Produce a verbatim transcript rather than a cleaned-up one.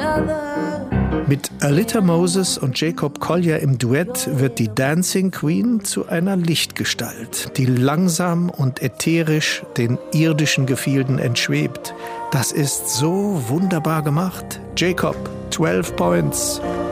Mit Alita Moses und Jacob Collier im Duett wird die Dancing Queen zu einer Lichtgestalt, die langsam und ätherisch den irdischen Gefilden entschwebt. Das ist so wunderbar gemacht. Jacob, zwölf Points.